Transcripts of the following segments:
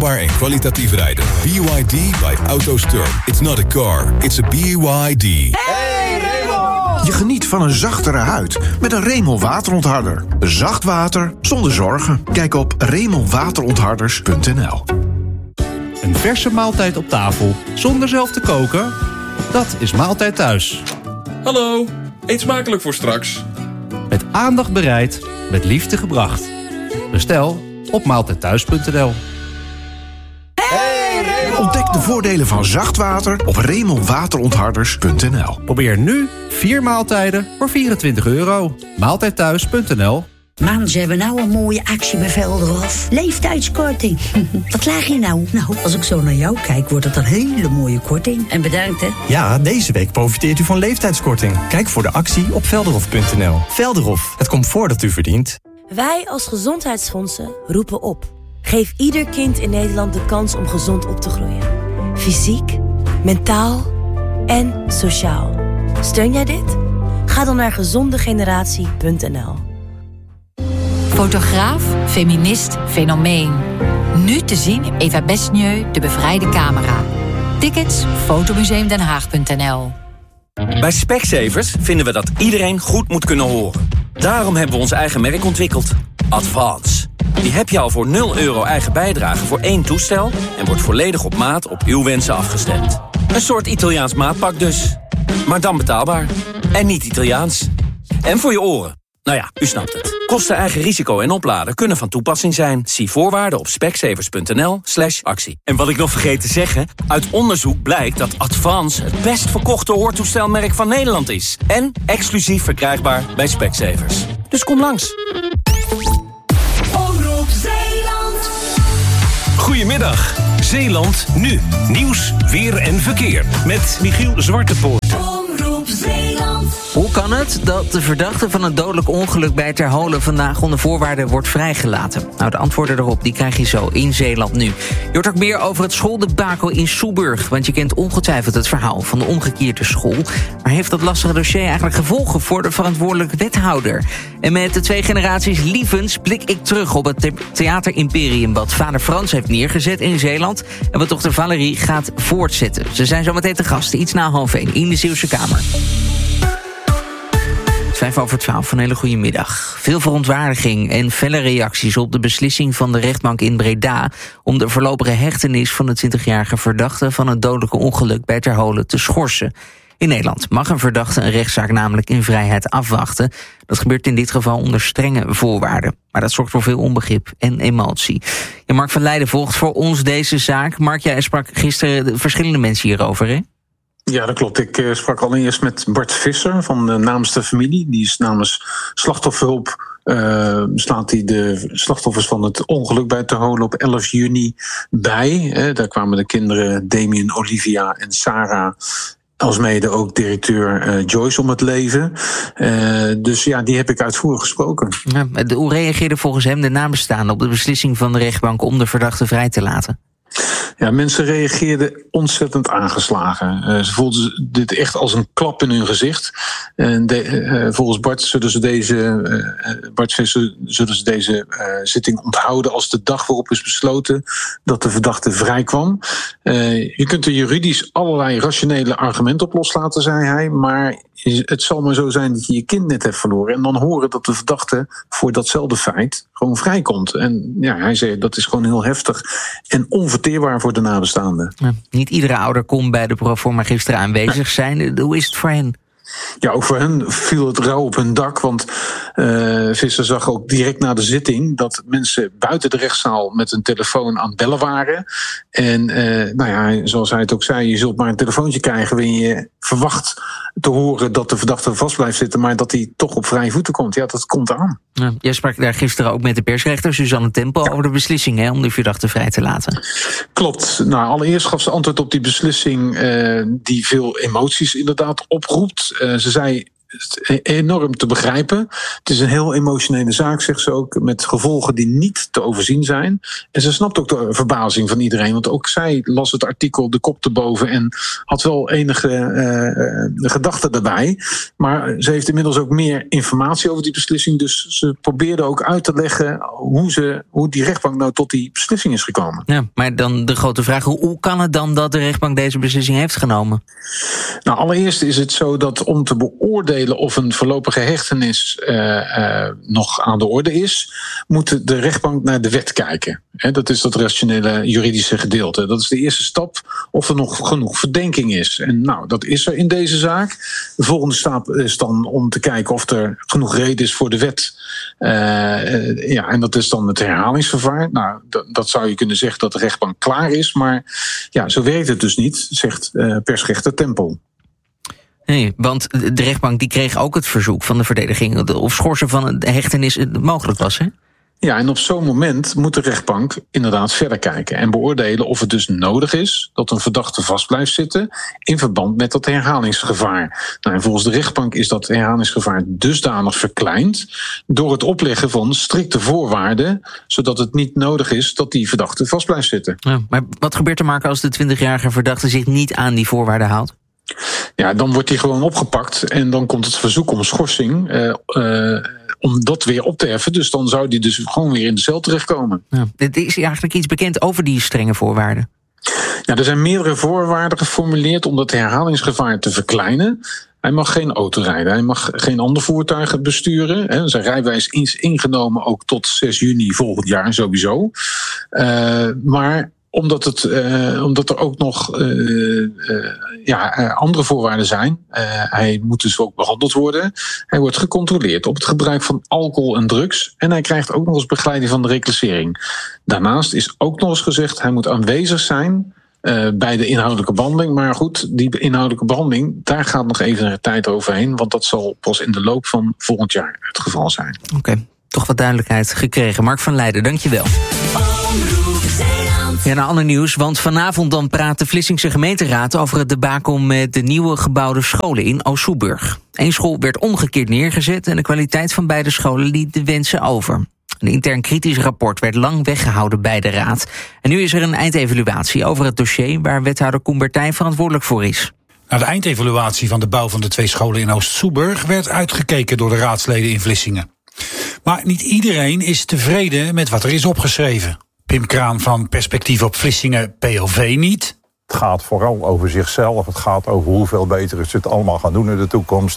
Betrouwbaar en kwalitatief rijden. BYD by AutoStore. It's not a car, it's a BYD. Hey Raymond! Je geniet van een zachtere huid met een Raymond waterontharder. Zacht water zonder zorgen. Kijk op RaymondWaterontharders.nl. Een verse maaltijd op tafel zonder zelf te koken? Dat is Maaltijd Thuis. Hallo, eet smakelijk voor straks. Met aandacht bereid, met liefde gebracht. Bestel op maaltijdthuis.nl. Ontdek de voordelen van zacht water op RaymondWaterontharders.nl. Probeer nu 4 maaltijden voor €24. Maaltijdthuis.nl. Man, ze hebben nou een mooie actie bij Velderhof. Leeftijdskorting. Wat laag je nou? Nou, als ik zo naar jou kijk, wordt het een hele mooie korting. En bedankt, hè. Ja, deze week profiteert u van leeftijdskorting. Kijk voor de actie op velderhof.nl. Velderhof, het comfort dat u verdient. Wij als gezondheidsfondsen roepen op. Geef ieder kind in Nederland de kans om gezond op te groeien. Fysiek, mentaal en sociaal. Steun jij dit? Ga dan naar gezondegeneratie.nl. Fotograaf, feminist, fenomeen. Nu te zien in Eva Besnieu, De Bevrijde Camera. Tickets, fotomuseumdenhaag.nl. Bij Specsavers vinden we dat iedereen goed moet kunnen horen. Daarom hebben we ons eigen merk ontwikkeld. Advance. Die heb je al voor €0 eigen bijdrage voor 1 toestel... en wordt volledig op maat op uw wensen afgestemd. Een soort Italiaans maatpak dus. Maar dan betaalbaar. En niet Italiaans. En voor je oren. Nou ja, u snapt het. Kosten, eigen risico en opladen kunnen van toepassing zijn. Zie voorwaarden op specsavers.nl/actie. En wat ik nog vergeet te zeggen... uit onderzoek blijkt dat Advance het best verkochte hoortoestelmerk van Nederland is. En exclusief verkrijgbaar bij Specsavers. Dus kom langs. Omroep Zeeland. Goedemiddag. Zeeland nu. Nieuws, weer en verkeer. Met Michiel Zwartepoort. Omroep Zeeland. Hoe kan het dat de verdachte van een dodelijk ongeluk bij Ter Holen vandaag onder voorwaarden wordt vrijgelaten? Nou, de antwoorden erop die krijg je zo in Zeeland nu. Je hoort ook meer over het schooldebakel in Soeburg, want je kent ongetwijfeld het verhaal van de omgekeerde school. Maar heeft dat lastige dossier eigenlijk gevolgen voor de verantwoordelijke wethouder? En met de 2 generaties lievens blik ik terug op het theaterimperium wat vader Frans heeft neergezet in Zeeland en wat dochter Valerie gaat voortzetten. Ze zijn zometeen te gast, iets na 1:30 in de Zeeuwse Kamer. 11:55, een hele goede middag. Veel verontwaardiging en felle reacties op de beslissing van de rechtbank in Breda om de voorlopige hechtenis van de 20-jarige verdachte van het dodelijke ongeluk bij Ter Holen te schorsen. In Nederland mag een verdachte een rechtszaak namelijk in vrijheid afwachten. Dat gebeurt in dit geval onder strenge voorwaarden. Maar dat zorgt voor veel onbegrip en emotie. Ja, Mark van Leijden volgt voor ons deze zaak. Mark, jij sprak gisteren verschillende mensen hierover, hè? Ja, dat klopt. Ik sprak allereerst met Bart Visser van namens de familie. Die is namens Slachtofferhulp. Slaat hij de slachtoffers van het ongeluk bij Ter Holen op 11 juni bij. Daar kwamen de kinderen Damien, Olivia en Sarah, alsmede ook directeur Joyce, om het leven. Dus ja, die heb ik uitvoerig gesproken. Ja, hoe reageerde volgens hem de nabestaanden op de beslissing van de rechtbank om de verdachte vrij te laten? Ja, mensen reageerden ontzettend aangeslagen. Ze voelden dit echt als een klap in hun gezicht. En volgens Bart zullen ze deze zitting onthouden als de dag waarop is besloten dat de verdachte vrij kwam. Je kunt er juridisch allerlei rationele argumenten op loslaten, zei hij, maar het zal maar zo zijn dat je je kind net hebt verloren en dan horen dat de verdachte voor datzelfde feit gewoon vrijkomt. En ja, hij zei dat is gewoon heel heftig en onverteerbaar voor de nabestaanden. Ja, niet iedere ouder kon bij de proforma gisteren aanwezig zijn. Hoe is het voor hen? Ja, ook voor hen viel het rauw op hun dak, want Visser zag ook direct na de zitting dat mensen buiten de rechtszaal met hun telefoon aan het bellen waren. En nou ja, zoals hij het ook zei, je zult maar een telefoontje krijgen waarin je verwacht te horen dat de verdachte vast blijft zitten, maar dat hij toch op vrije voeten komt. Ja, dat komt aan. Ja, jij sprak daar gisteren ook met de persrechter Suzanne Tempel over de beslissing om de verdachte vrij te laten. Klopt. Nou, allereerst gaf ze antwoord op die beslissing die veel emoties inderdaad oproept. Ze zei enorm te begrijpen. Het is een heel emotionele zaak, zegt ze ook, met gevolgen die niet te overzien zijn. En ze snapt ook de verbazing van iedereen, want ook zij las het artikel de kop te boven en had wel enige gedachten daarbij. Maar ze heeft inmiddels ook meer informatie over die beslissing, dus ze probeerde ook uit te leggen hoe die rechtbank nou tot die beslissing is gekomen. Ja, maar dan de grote vraag, hoe kan het dan dat de rechtbank deze beslissing heeft genomen? Nou, allereerst is het zo dat om te beoordelen of een voorlopige hechtenis nog aan de orde is, moet de rechtbank naar de wet kijken. Dat is dat rationele juridische gedeelte. Dat is de eerste stap, of er nog genoeg verdenking is. En nou, dat is er in deze zaak. De volgende stap is dan om te kijken of er genoeg reden is voor de wet. En dat is dan het herhalingsvervaar. Nou, dat zou je kunnen zeggen dat de rechtbank klaar is, maar ja, zo werkt het dus niet, zegt persrechter Tempel. Nee, want de rechtbank die kreeg ook het verzoek van de verdediging of schorsen van de hechtenis mogelijk was, hè? Ja, en op zo'n moment moet de rechtbank inderdaad verder kijken en beoordelen of het dus nodig is dat een verdachte vast blijft zitten in verband met dat herhalingsgevaar. Nou, en volgens de rechtbank is dat herhalingsgevaar dusdanig verkleind door het opleggen van strikte voorwaarden, zodat het niet nodig is dat die verdachte vast blijft zitten. Ja, maar wat gebeurt er, Marco, als de 20-jarige verdachte zich niet aan die voorwaarden houdt? Ja, dan wordt hij gewoon opgepakt en dan komt het verzoek om schorsing om dat weer op te heffen. Dus dan zou die dus gewoon weer in de cel terechtkomen. Ja. Is er eigenlijk iets bekend over die strenge voorwaarden? Ja, er zijn meerdere voorwaarden geformuleerd om dat herhalingsgevaar te verkleinen. Hij mag geen auto rijden, hij mag geen ander voertuig besturen. Zijn rijbewijs is ingenomen ook tot 6 juni volgend jaar sowieso. Maar omdat er ook nog andere voorwaarden zijn. Hij moet dus ook behandeld worden. Hij wordt gecontroleerd op het gebruik van alcohol en drugs. En hij krijgt ook nog eens begeleiding van de reclassering. Daarnaast is ook nog eens gezegd, hij moet aanwezig zijn bij de inhoudelijke behandeling. Maar goed, die inhoudelijke behandeling, daar gaat nog even een tijd overheen. Want dat zal pas in de loop van volgend jaar het geval zijn. Oké, toch wat duidelijkheid gekregen. Mark van Leijden, dankjewel. Ja, naar ander nieuws, want vanavond dan praat de Vlissingse gemeenteraad over het debakel met de nieuwe gebouwde scholen in Oost-Soeburg. Eén school werd omgekeerd neergezet en de kwaliteit van beide scholen liet de wensen over. Een intern kritisch rapport werd lang weggehouden bij de raad. En nu is er een eindevaluatie over het dossier waar wethouder Koen Bertijn verantwoordelijk voor is. Na de eindevaluatie van de bouw van de 2 scholen in Oost-Soeburg werd uitgekeken door de raadsleden in Vlissingen. Maar niet iedereen is tevreden met wat er is opgeschreven. Pim Kraan van Perspectief op Vlissingen PLV niet. Het gaat vooral over zichzelf. Het gaat over hoeveel beter ze het allemaal gaan doen in de toekomst.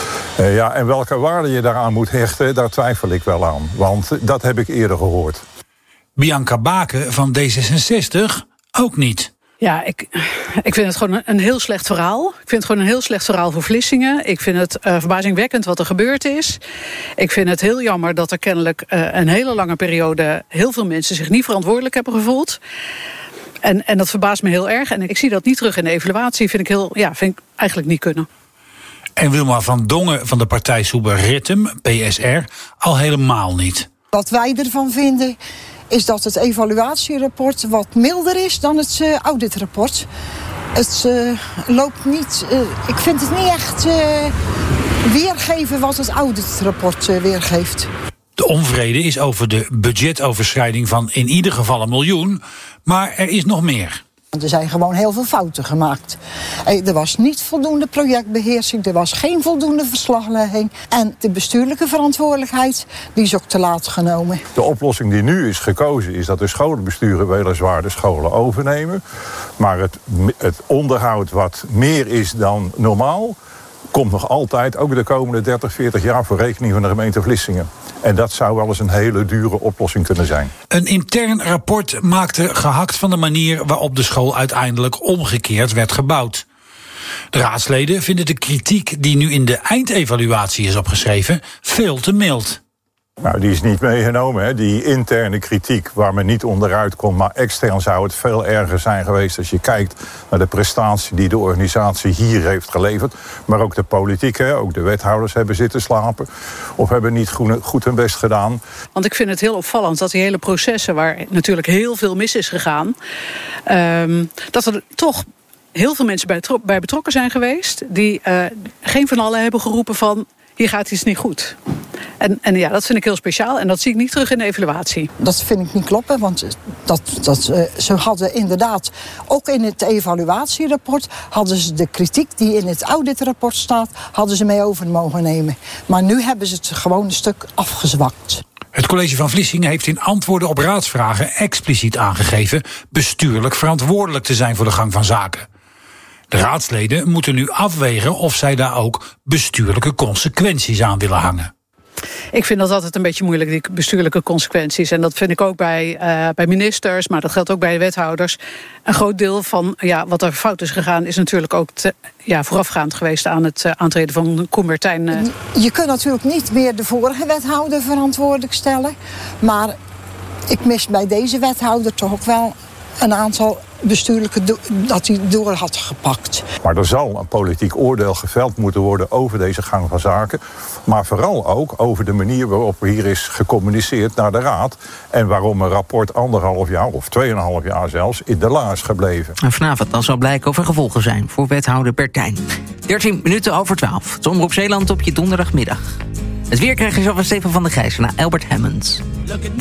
En welke waarde je daaraan moet hechten, daar twijfel ik wel aan. Want dat heb ik eerder gehoord. Bianca Baken van D66 ook niet. Ja, ik vind het gewoon een heel slecht verhaal. Ik vind het gewoon een heel slecht verhaal voor Vlissingen. Ik vind het verbazingwekkend wat er gebeurd is. Ik vind het heel jammer dat er kennelijk een hele lange periode heel veel mensen zich niet verantwoordelijk hebben gevoeld. En dat verbaast me heel erg. En ik zie dat niet terug in de evaluatie. Vind ik eigenlijk niet kunnen. En Wilma van Dongen van de partij Soeburg-Rittem, PSR, al helemaal niet. Wat wij ervan vinden is dat het evaluatierapport wat milder is dan het auditrapport. Het loopt niet. Ik vind het niet echt weergeven wat het auditrapport weergeeft. De onvrede is over de budgetoverschrijding van in ieder geval 1 miljoen. Maar er is nog meer. Er zijn gewoon heel veel fouten gemaakt. Er was niet voldoende projectbeheersing, er was geen voldoende verslaglegging. En de bestuurlijke verantwoordelijkheid, die is ook te laat genomen. De oplossing die nu is gekozen is dat de scholenbesturen weliswaar de scholen overnemen. Maar het onderhoud wat meer is dan normaal, komt nog altijd, ook de komende 30, 40 jaar, voor rekening van de gemeente Vlissingen. En dat zou wel eens een hele dure oplossing kunnen zijn. Een intern rapport maakte gehakt van de manier waarop de school uiteindelijk omgekeerd werd gebouwd. De raadsleden vinden de kritiek die nu in de eindevaluatie is opgeschreven veel te mild. Nou, die is niet meegenomen, hè. Die interne kritiek waar men niet onderuit komt, maar extern zou het veel erger zijn geweest als je kijkt naar de prestatie die de organisatie hier heeft geleverd. Maar ook de politiek, hè, ook de wethouders hebben zitten slapen of hebben niet goed hun best gedaan. Want ik vind het heel opvallend dat die hele processen waar natuurlijk heel veel mis is gegaan, dat er toch heel veel mensen bij betrokken zijn geweest, die geen van allen hebben geroepen van hier gaat iets niet goed. En ja, dat vind ik heel speciaal en dat zie ik niet terug in de evaluatie. Dat vind ik niet kloppen, want ze hadden inderdaad, ook in het evaluatierapport, hadden ze de kritiek die in het auditrapport staat, hadden ze mee over mogen nemen. Maar nu hebben ze het gewoon een stuk afgezwakt. Het college van Vlissingen heeft in antwoorden op raadsvragen expliciet aangegeven bestuurlijk verantwoordelijk te zijn voor de gang van zaken. De raadsleden moeten nu afwegen of zij daar ook bestuurlijke consequenties aan willen hangen. Ik vind dat altijd een beetje moeilijk, die bestuurlijke consequenties. En dat vind ik ook bij ministers, maar dat geldt ook bij wethouders. Een groot deel van wat er fout is gegaan is natuurlijk ook voorafgaand geweest aan het aantreden van Koen Bertijn. Je kunt natuurlijk niet meer de vorige wethouder verantwoordelijk stellen. Maar ik mis bij deze wethouder toch ook wel een aantal bestuurlijke dat hij door had gepakt. Maar er zal een politiek oordeel geveld moeten worden over deze gang van zaken. Maar vooral ook over de manier waarop hier is gecommuniceerd naar de Raad. En waarom een rapport 1,5 jaar of 2,5 jaar zelfs in de la is gebleven. En vanavond dan zal blijken of er gevolgen zijn voor wethouder Bertijn. 13 minuten over 12. Het Omroep Zeeland op je donderdagmiddag. Het weer krijg je zo van Stefan van der Gijs naar Albert Hammond.